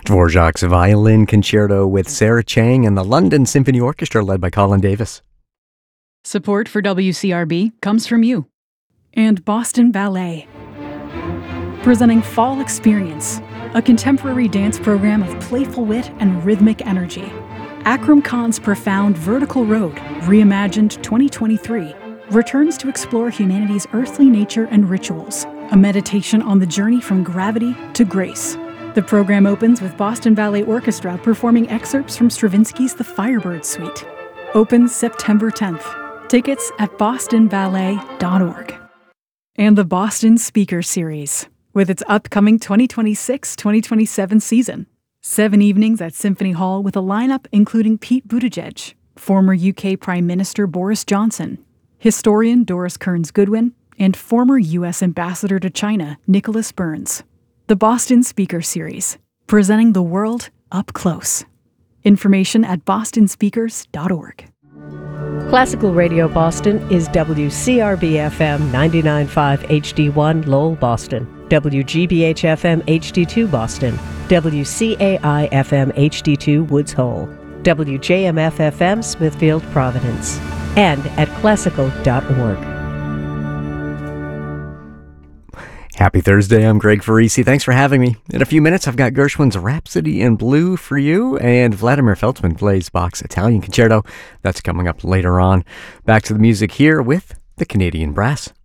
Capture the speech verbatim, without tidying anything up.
Dvorak's Violin Concerto with Sarah Chang and the London Symphony Orchestra led by Colin Davis. Support for W C R B comes from you. And Boston Ballet. Presenting Fall Experience, a contemporary dance program of playful wit and rhythmic energy. Akram Khan's profound Vertical Road, reimagined twenty twenty-three, returns to explore humanity's earthly nature and rituals, a meditation on the journey from gravity to grace. The program opens with Boston Ballet Orchestra performing excerpts from Stravinsky's The Firebird Suite. Opens September tenth. Tickets at boston ballet dot org. And the Boston Speaker Series, with its upcoming twenty twenty-six twenty twenty-seven season. Seven evenings at Symphony Hall with a lineup including Pete Buttigieg, former U K Prime Minister Boris Johnson, historian Doris Kearns Goodwin, and former U S Ambassador to China Nicholas Burns. The Boston Speaker Series, presenting the world up close. Information at boston speakers dot org. Classical Radio Boston is W C R B F M ninety-nine point five H D one Lowell, Boston, W G B H F M H D two Boston, W C A I F M H D two Woods Hole, W J M F F M Smithfield, Providence, and at classical dot org. Happy Thursday, I'm Greg Farisi. Thanks for having me. In a few minutes, I've got Gershwin's Rhapsody in Blue for you, and Vladimir Feltzman plays Bach's Italian Concerto. That's coming up later on. Back to the music here with the Canadian Brass.